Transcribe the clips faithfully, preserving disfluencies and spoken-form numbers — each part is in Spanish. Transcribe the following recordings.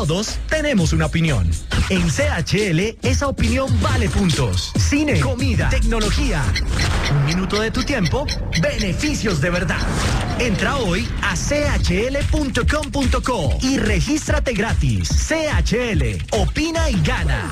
todos tenemos una opinión. En C H L, esa opinión vale puntos. Cine, comida, tecnología. Un minuto de tu tiempo, beneficios de verdad. Entra hoy a c h l punto com punto co y regístrate gratis. C H L, opina y gana.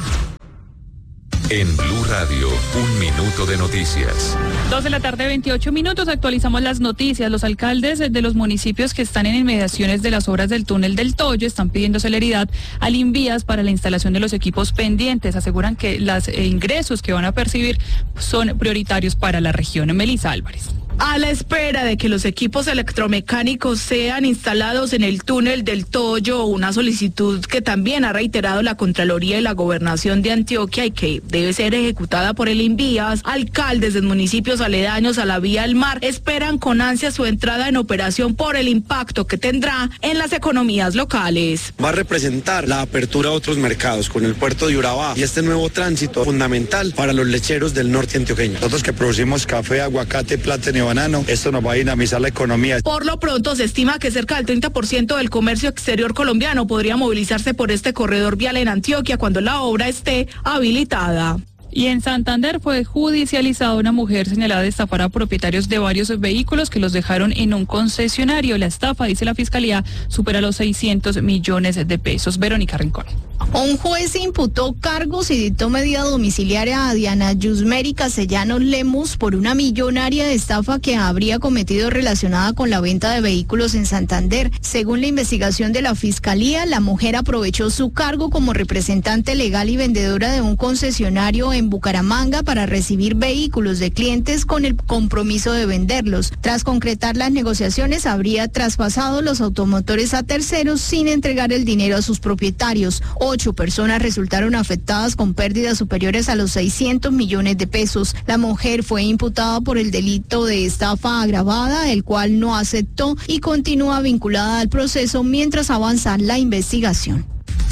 En Blue Radio, un minuto de noticias. Dos de la tarde, veintiocho minutos, actualizamos las noticias. Los alcaldes de los municipios que están en inmediaciones de las obras del túnel del Toyo están pidiendo celeridad al Invías para la instalación de los equipos pendientes. Aseguran que los ingresos que van a percibir son prioritarios para la región. Melissa Álvarez. A la espera de que los equipos electromecánicos sean instalados en el túnel del Toyo, una solicitud que también ha reiterado la Contraloría y la Gobernación de Antioquia y que debe ser ejecutada por el Invías, alcaldes de municipios aledaños a la vía del mar esperan con ansia su entrada en operación por el impacto que tendrá en las economías locales. Va a representar la apertura a otros mercados con el puerto de Urabá y este nuevo tránsito fundamental para los lecheros del norte antioqueño. Nosotros que producimos café, aguacate, plátano, banano, esto nos va a dinamizar la economía. Por lo pronto se estima que cerca del treinta por ciento del comercio exterior colombiano podría movilizarse por este corredor vial en Antioquia cuando la obra esté habilitada. Y en Santander fue judicializada una mujer señalada de estafar a propietarios de varios vehículos que los dejaron en un concesionario. La estafa, dice la Fiscalía, supera los seiscientos millones de pesos. Verónica Rincón. Un juez imputó cargos y dictó medida domiciliaria a Diana Yusmeri Castellanos Lemus por una millonaria estafa que habría cometido relacionada con la venta de vehículos en Santander. Según la investigación de la Fiscalía, la mujer aprovechó su cargo como representante legal y vendedora de un concesionario en Bucaramanga para recibir vehículos de clientes con el compromiso de venderlos. Tras concretar las negociaciones, habría traspasado los automotores a terceros sin entregar el dinero a sus propietarios. Ocho personas resultaron afectadas con pérdidas superiores a los seiscientos millones de pesos. La mujer fue imputada por el delito de estafa agravada, el cual no aceptó y continúa vinculada al proceso mientras avanza la investigación.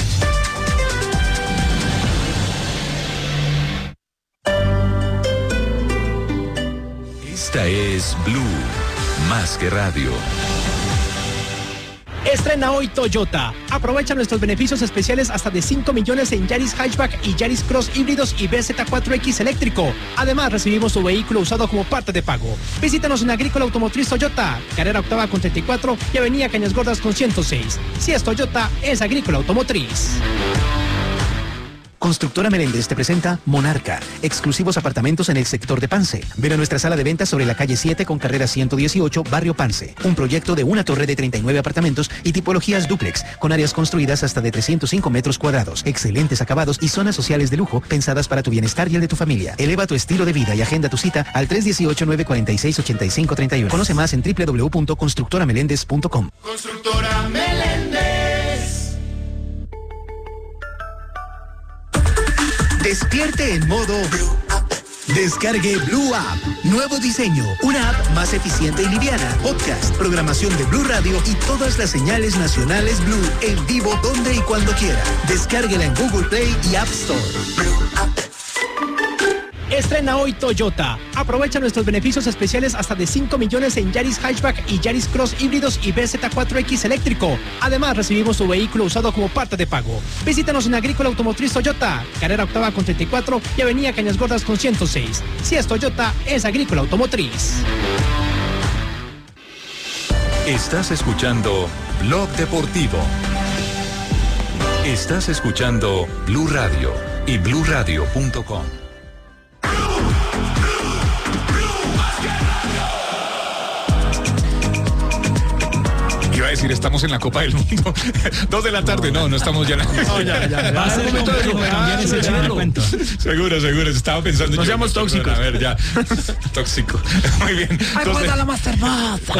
Esta es Blue, más que radio. Estrena hoy Toyota. Aprovecha nuestros beneficios especiales hasta de cinco millones en Yaris Hatchback y Yaris Cross híbridos y B Z cuatro X eléctrico. Además, recibimos tu vehículo usado como parte de pago. Visítanos en Agrícola Automotriz Toyota, carrera octava con treinta y cuatro y avenida Cañas Gordas con ciento seis. Si es Toyota, es Agrícola Automotriz. Constructora Meléndez te presenta Monarca, exclusivos apartamentos en el sector de Pance. Ven a nuestra sala de ventas sobre la calle siete con carrera ciento dieciocho, barrio Pance. Un proyecto de una torre de treinta y nueve apartamentos y tipologías dúplex, con áreas construidas hasta de trescientos cinco metros cuadrados, excelentes acabados y zonas sociales de lujo pensadas para tu bienestar y el de tu familia. Eleva tu estilo de vida y agenda tu cita al tres uno ocho, nueve cuatro seis, ocho cinco tres uno. Conoce más en doble u doble u doble u punto constructora meléndez punto com. Constructora Meléndez. Despierte en modo Descargue Blue App. Nuevo diseño. Una app más eficiente y liviana. Podcast, programación de Blue Radio y todas las señales nacionales Blue en vivo donde y cuando quiera. Descárguela en Google Play y App Store. Estrena hoy Toyota. Aprovecha nuestros beneficios especiales hasta de cinco millones en Yaris Hatchback y Yaris Cross híbridos y B Z cuatro X eléctrico. Además, recibimos tu vehículo usado como parte de pago. Visítanos en Agrícola Automotriz Toyota, carrera octava con treinta y cuatro y avenida Cañas Gordas con ciento seis. Si es Toyota, es Agrícola Automotriz. Estás escuchando Blog Deportivo. Estás escuchando Blue Radio y blue radio punto com. Iba a decir, estamos en la Copa del Mundo. Dos de la tarde, no, no estamos ya. No, ya, ya. Va a ser momento de cambiar ese chino. Seguro, seguro. Estaba pensando. No seamos tóxicos. A ver, ya. Tóxico. Muy bien. ¡Ay, pues a la masterbosa!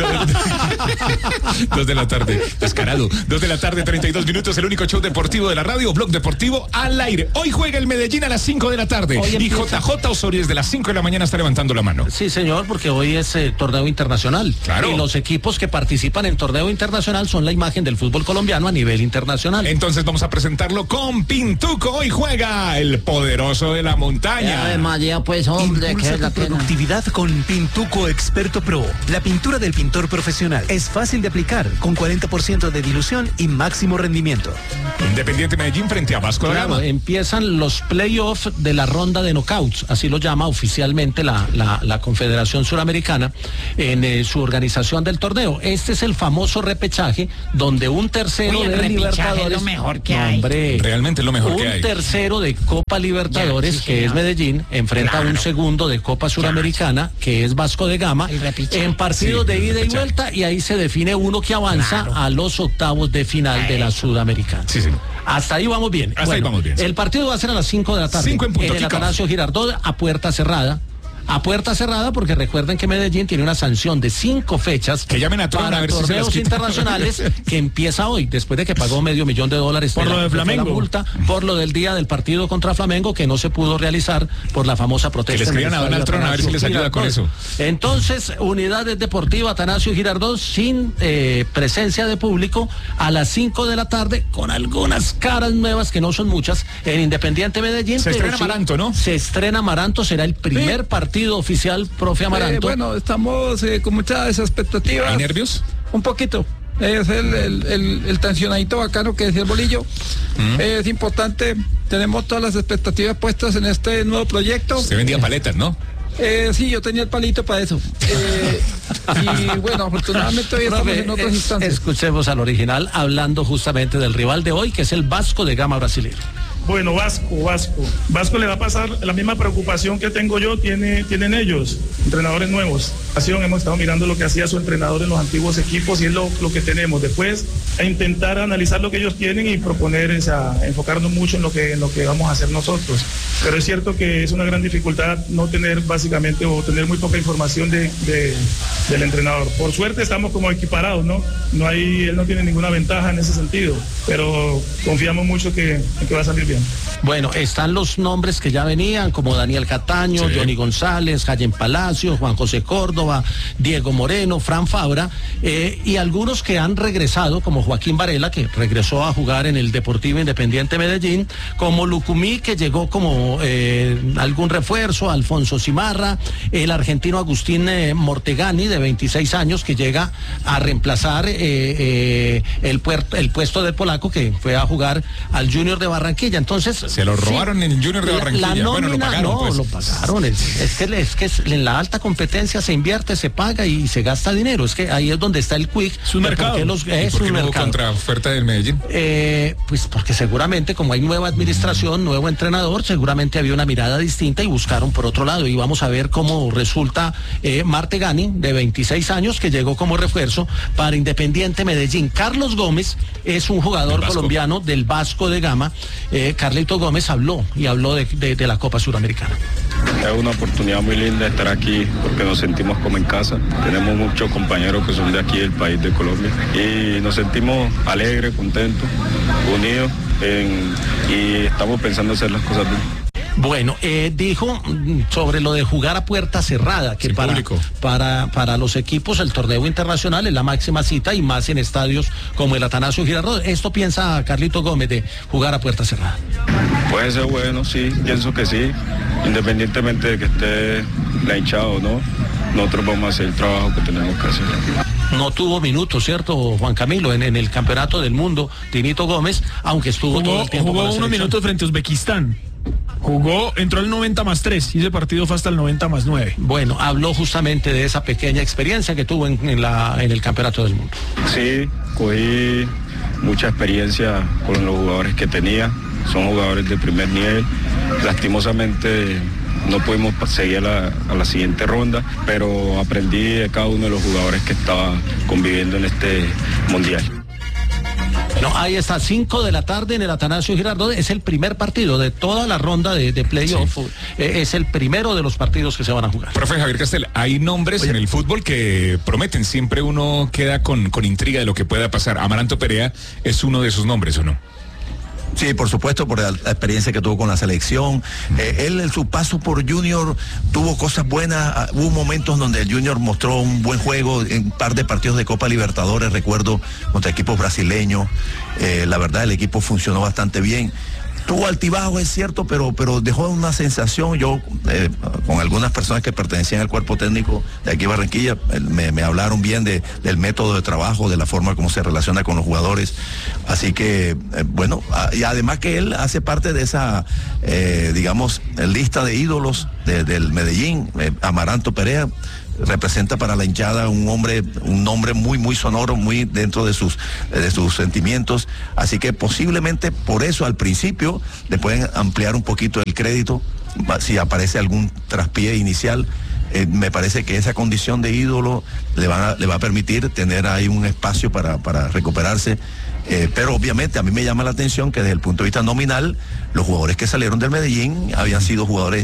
Dos de la tarde. Descarado. Dos de la tarde, treinta y dos minutos. El único show deportivo de la radio. Blog Deportivo al aire. Hoy juega el Medellín a las cinco de la tarde. Y J J Osorio desde las cinco de la mañana está levantando la mano. Sí, señor, porque hoy es eh, torneo internacional. Claro. Y los equipos que participan en torneo torneo internacional son la imagen del fútbol colombiano a nivel internacional. Entonces vamos a presentarlo con Pintuco. Hoy juega el poderoso de la montaña. Ave María, pues hombre, Impulsa que es la tu pena. productividad con Pintuco Experto Pro. La pintura del pintor profesional es fácil de aplicar, con cuarenta por ciento de dilución y máximo rendimiento. Independiente Medellín frente a Vasco da Claro, Gama. empiezan los playoffs de la ronda de knockouts, así lo llama oficialmente la, la, la Confederación Suramericana en eh, su organización del torneo. Este es el famoso repechaje donde un tercero Uy, el de repechaje Libertadores, es lo mejor que no, hay. hombre, Realmente es lo mejor un que hay. tercero de Copa Libertadores, Ya, sí, que es señor. Medellín, enfrenta Claro. a un segundo de Copa Suramericana, que es Vasco de Gama, El repechaje. en partidos Sí, de el ida y repechaje. vuelta, y ahí se define uno que avanza Claro. a los octavos de final de la Sudamericana. Sí, sí. Hasta ahí vamos bien. Hasta ahí vamos bien, sí. El partido va a ser a las cinco de la tarde. Cinco en punto, el kickoff. Atanasio Girardot a puerta cerrada. A puerta cerrada, porque recuerden que Medellín tiene una sanción de cinco fechas Que llamen a Tron para a ver si se las torneos quita. internacionales, que empieza hoy, después de que pagó medio millón de dólares Por de lo la- de que fue Flamengo. la multa, por lo del día del partido contra Flamengo, que no se pudo realizar por la famosa protesta. Que le escriban en el a Donald estadio Trump a ver si les Atanasio ayuda con Girardot. eso. Entonces, Unidades Deportiva Atanasio Girardot sin eh, presencia de público a las cinco de la tarde, con algunas caras nuevas que no son muchas en Independiente Medellín. Se pero estrena sí, Amaranto, ¿no? Se estrena Amaranto, será el primer partido oficial, profe Amaranto. Eh, bueno, estamos eh, con muchas expectativas. ¿Hay nervios? Un poquito. Es el, el, el, el tensionadito bacano que decía el bolillo. Mm. Eh, es importante. Tenemos todas las expectativas puestas en este nuevo proyecto. Se vendía paletas, ¿no? Eh, sí, yo tenía el palito para eso. Eh, y bueno, afortunadamente hoy estamos Profe, en otras es- instancias. escuchemos al original hablando justamente del rival de hoy, que es el Vasco de Gama brasileño. Bueno, Vasco, Vasco. Vasco le va a pasar la misma preocupación que tengo yo, tiene, tienen ellos, entrenadores nuevos. Hemos estado mirando lo que hacía su entrenador en los antiguos equipos y es lo, lo que tenemos. Después, a intentar analizar lo que ellos tienen y proponer, esa, enfocarnos mucho en lo, que, en lo que vamos a hacer nosotros. Pero es cierto que es una gran dificultad no tener básicamente o tener muy poca información de, de, del entrenador. Por suerte estamos como equiparados, ¿no? No hay, él no tiene ninguna ventaja en ese sentido, pero confiamos mucho que, en que va a salir bien. Bueno, están los nombres que ya venían, como Daniel Cataño, Sí. Johnny González, Jayen Palacio, Juan José Córdoba, Diego Moreno, Fran Fabra, eh, y algunos que han regresado, como Joaquín Varela, que regresó a jugar en el Deportivo Independiente Medellín, como Lucumí, que llegó como eh, algún refuerzo, Alfonso Cimarra, el argentino Agustín eh, Mortegani, de veintiséis años, que llega a reemplazar eh, eh, el, puerto, el puesto del polaco, que fue a jugar al Junior de Barranquilla. Entonces, Se lo robaron en el Junior de la- Barranquilla. La, Bueno, lo nómina, pagaron, no, pues. lo pagaron. Es, es que, es que es- en la alta competencia se invierte, se paga y se gasta dinero. Es que ahí es donde está el quick. Es un de por mercado. qué los- ¿Y es por qué un no hubo mercado. contraoferta del Medellín? Eh, pues porque seguramente como hay nueva administración, nuevo entrenador, seguramente había una mirada distinta y buscaron por otro lado. Y vamos a ver cómo resulta eh, Martegani, de veintiséis años, que llegó como refuerzo para Independiente Medellín. Carlos Gómez es un jugador colombiano del Vasco de Gama. Eh, Carlito Gómez habló y habló de, de- de la Copa Suramericana. Es una oportunidad muy linda estar aquí porque nos sentimos como en casa. Tenemos muchos compañeros que son de aquí del país de Colombia y nos sentimos alegres, contentos, unidos en- y estamos pensando hacer las cosas bien. Bueno, eh, dijo mm, sobre lo de jugar a puerta cerrada, que para, para, para los equipos el torneo internacional es la máxima cita y más en estadios como el Atanasio Girardot. ¿Esto piensa Carlito Gómez de jugar a puerta cerrada? Puede ser bueno, sí, pienso que sí, independientemente de que esté la hinchada o no, nosotros vamos a hacer el trabajo que tenemos que hacer. No tuvo minutos, ¿cierto, Juan Camilo? En, en el Campeonato del Mundo, Tinito Gómez, aunque estuvo todo Jugó, el tiempo jugó con la unos selección. minutos frente a Uzbekistán. Jugó, entró al noventa más tres y ese partido fue hasta el noventa más nueve. Bueno, habló justamente de esa pequeña experiencia que tuvo en, en la, en el Campeonato del Mundo. Sí, cogí mucha experiencia con los jugadores que tenía, son jugadores de primer nivel, lastimosamente no pudimos seguir a la, a la siguiente ronda, pero aprendí de cada uno de los jugadores que estaba conviviendo en este mundial. No, ahí está, cinco de la tarde en el Atanasio Girardot, es el primer partido de toda la ronda de, de playoff, sí. eh, es el primero de los partidos que se van a jugar. Profe Javier Castel, hay nombres Oye. en el fútbol que prometen, siempre uno queda con, con intriga de lo que pueda pasar. Amaranto Perea es uno de esos nombres, ¿o no? Sí, por supuesto, por la, la experiencia que tuvo con la selección. Eh, él en su paso por Junior tuvo cosas buenas. Hubo momentos donde el Junior mostró un buen juego en un par de partidos de Copa Libertadores, recuerdo, contra equipos brasileños. Eh, la verdad, el equipo funcionó bastante bien. Tuvo altibajos, es cierto, pero, pero dejó una sensación. Yo, eh, con algunas personas que pertenecían al cuerpo técnico de aquí Barranquilla, me, me hablaron bien de, del método de trabajo, de la forma como se relaciona con los jugadores. Así que, eh, bueno, a, y además que él hace parte de esa, eh, digamos, lista de ídolos de, del Medellín, eh, Amaranto Perea. Representa para la hinchada un hombre, un nombre muy, muy sonoro, muy dentro de sus, de sus sentimientos. Así que posiblemente por eso al principio le pueden ampliar un poquito el crédito, si aparece algún traspié inicial. Eh, me parece que esa condición de ídolo le, van a, le va a permitir tener ahí un espacio para, para recuperarse. Eh, pero obviamente a mí me llama la atención que desde el punto de vista nominal, los jugadores que salieron del Medellín habían sido jugadores